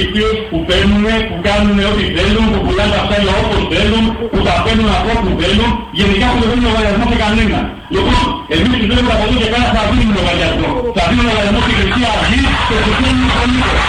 ηλίθιους που παίρνουν, που κάνουν ό,τι θέλουν, που πουλάνε τα ψάρια όπως θέλουν, που τα παίρνουν από όπου θέλουν, γενικά που δεν δίνουν λογαριασμό σε κανένα. Λοιπόν, εμείς τους λέμε από εδώ και πέρα θα δίνουμε λογαριασμό. Θα δίνουμε λογαριασμό στη Χρυσή Αυγή και στους Έλληνες πολίτες.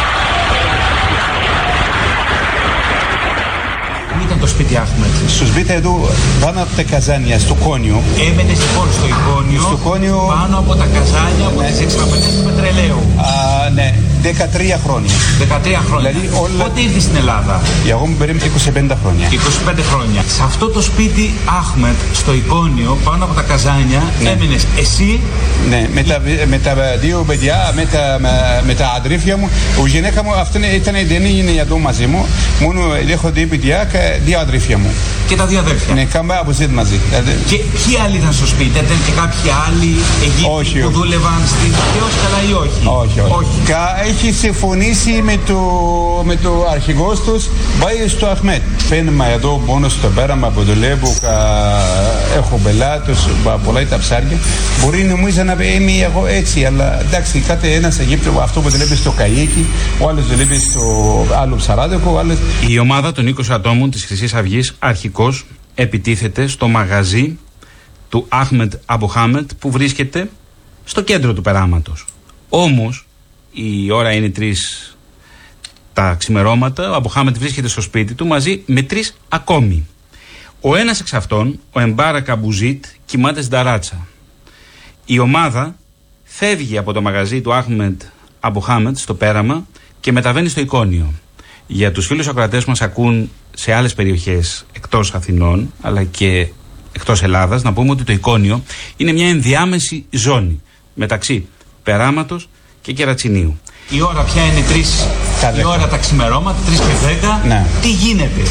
Ήταν το σπίτι Άχμετ. Στο σπίτι εδώ πάνω από τα καζάνια, στο Κόνιο. Έμενε λοιπόν στο Κόνιο, πάνω από τα καζάνια από τις εξαγωγές του πετρελαίου. Ναι, 13 χρόνια. 13 χρόνια. Δηλαδή, πότε ήρθες στην Ελλάδα? Εγώ μου περίμενα 25 χρόνια. 25 χρόνια. Σε αυτό το σπίτι Άχμετ, στο Εικόνιο, πάνω από τα καζάνια, έμενες εσύ. Ναι, με τα δύο παιδιά, με τα αδέρφια μου. Η γυναίκα μου δεν είναι εδώ μαζί μου. Μόνο έχω δύο παιδιά και δύο αδέρφια μου. Και τα δύο αδέρφια. Ναι, κάνουμε αποζήτ μαζί. Και ποιοι άλλοι ήταν στο σπίτι? Ήταν και κάποιοι άλλοι Αιγύπτιοι που δούλευαν στην Θεόσκαλα ή όχι? Όχι. Έχει συμφωνήσει με το αρχηγός τους, πάει στο Αχμέτ. Παίρνουμε εδώ μόνο στο πέραμα που δουλεύω, έχω πελάτες, πολλά τα ψάρια. Μπορεί νομίζω να είμαι εγώ έτσι, αλλά εντάξει, κάθε ένας Αιγύπτιο, αυτό που δουλεύει στο Καΐκι, ο άλλος δουλεύει στο άλλο ψαράδικο, ο άλλος... Η ομάδα των 20 ατόμων της Χρυσής Αυγής αρχικώς επιτίθεται στο μαγαζί του Αχμέτ Αμποχάμετ που βρίσκεται στο κέντρο του περάματος. Όμως η ώρα είναι 3 τα ξημερώματα, ο Αμποχάμετ βρίσκεται στο σπίτι του μαζί με 3 ακόμη. Ο ένας εξ αυτών, ο Εμπάρα Καμπουζίτ, κοιμάται στην ταράτσα. Η ομάδα φεύγει από το μαγαζί του Αχμέτ Αμποχάμετ στο πέραμα και μεταβαίνει στο Εικόνιο. Για τους φίλους ακροατές που μας ακούν σε άλλες περιοχές εκτός Αθηνών αλλά και εκτός Ελλάδας, να πούμε ότι το Εικόνιο είναι μια ενδιάμεση ζώνη μεταξύ περάματος και Κερατσινίου. Η ώρα πια είναι 3, η ώρα τα ξημερώματα, 3 και 10. Ναι. Τι γίνεται?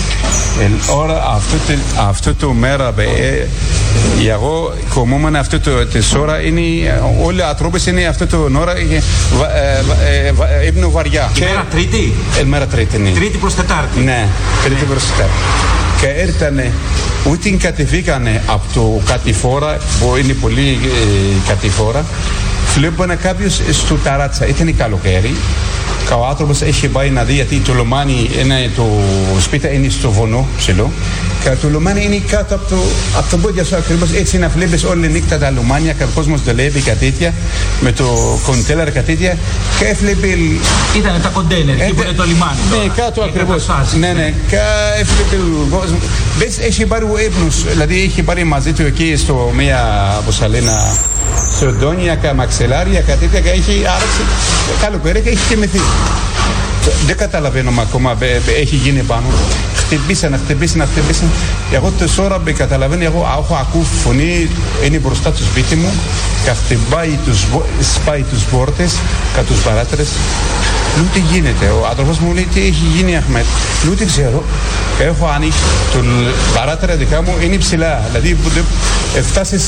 Αυτό το μέρα, εγώ κομμούμαι αυτό το ώρα, είναι, όλοι οι άνθρωποι είναι αυτό το ώρα, ύπνο βαριά. Η μέρα Τρίτη? Μέρα Τρίτη, ναι. Τρίτη προς Τετάρτη. Ναι, Τρίτη προς Τετάρτη. Και έρθανε, ούτε κατεβήκανε από το κατηφόρα, που είναι πολύ κατηφόρα, βλέπανε κάποιος στο ταράτσα, ήταν καλοκαίρι. Και ο άνθρωπος έχει πάει να δει, γιατί το λιμάνι είναι το σπίτι είναι στο βουνό ψηλό και το λιμάνι είναι κάτω από το πόδια σου ακριβώς, έτσι να βλέπεις όλη νύχτα τα λιμάνια και ο κόσμος δουλεύει και τέτοια με το κοντέλερ και τέτοια και έβλεπε... Ήτανε τα κοντέινερ, εκεί που είναι το λιμάνι. Ναι, κάτω ακριβώς. Ναι, και έβλεπε ο κόσμος. Μπες, έχει πάρει ο ύπνος, δηλαδή έχει πάρει μαζί του εκεί στο μία, όπως λένε, σοντόνια και μαξιλάρια και τέτοια και έχει άρεξει καλοκαίρι και έχει κοιμηθεί. Δεν καταλαβαίνουμε ακόμα, έχει γίνει πάνω. Χτυπήσανε. Εγώ 4 ώρα καταλαβαίνω, εγώ έχω ακούει φωνή, είναι μπροστά του σπίτι μου και σπάει τους πόρτες και τους παράθυρες. Λέω τι γίνεται, ο άνθρωπος μου λέει τι έχει γίνει Αχμέτ. Λέω τι ξέρω, έχω ανοίξει τον παράθυρα δικά μου, είναι ψηλά, δηλαδή φτάσεις,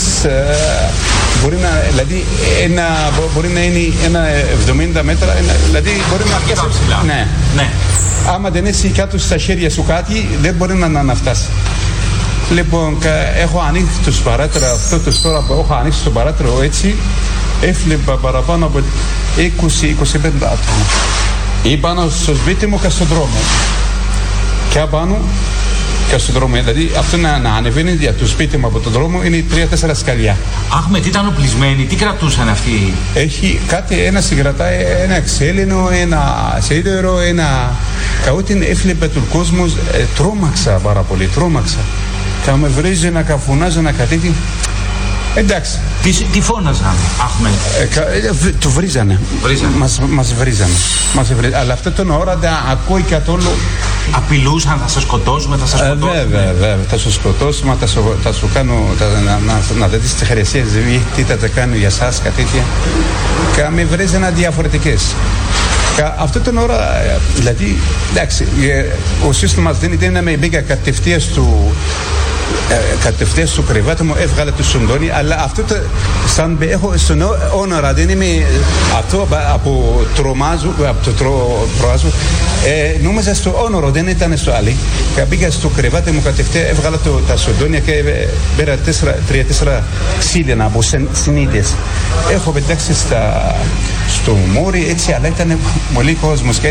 μπορεί να είναι ένα 70 μέτρα, δηλαδή μπορεί να πιάσει. Ναι. Άμα δεν έχει κάτω στα χέρια σου κάτι, δεν μπορεί να φτάσει. Λοιπόν, έχω ανοίξει τους παράθυρα, αυτό το τώρα που έχω ανοίξει το παράθυρο έτσι, έβλεπα παραπάνω από 20-25 άτομα. Ή πάνω στο σπίτι μου και στον δρόμο. Και απάνω και στον δρόμο. Δηλαδή αυτό να ανεβαίνει για το σπίτι μου από τον δρόμο είναι 3-4 σκαλιά. Αχμέτ, ήταν οπλισμένοι, τι κρατούσαν αυτοί? Έχει κάτι, ένα συγκρατάει, ένα ξέλινο, ένα σίδερο, ένα... Και όταν έβλεπε τον κόσμο, τρόμαξα πάρα πολύ, τρόμαξα. Και με βρίζει να καφουνάζω, να κατήχει. Εντάξει. Τι φώναζαν, Αχμέτ? Το βρίζανε. Μας βρίζανε. Αλλά αυτή την ώρα δεν ακούει καθόλου. Απειλούσαν, θα σας σκοτώσουμε, θα σας σκοτώσουμε. Βέβαια, θα σας σκοτώσουμε, θα σου κάνω, να δείτε τις χρυσές τι θα τα κάνω για σας, κάτι τέτοια. Και με βρίζανε διαφορετικές. Και αυτή την ώρα, δηλαδή, εντάξει, ο σύστημα δεν ήταν να με μπήκα κατευθείαν στο κρεβάτι μου, έβγαλε το σουντόνι, αλλά αυτό σαν έχω στον όνορα, δεν είμαι αυτό από το προάζω, νόμιζα στο όνορο, δεν ήταν στο άλλη. Και μπήκα στο κρεβάτι μου κατευθείαν, έβγαλα τα σουντόνια και πέρα 3-4 ξύλινα από συνείδες. Έχω πετάξει στο μόρι έτσι, αλλά ήταν πολύ κόσμος.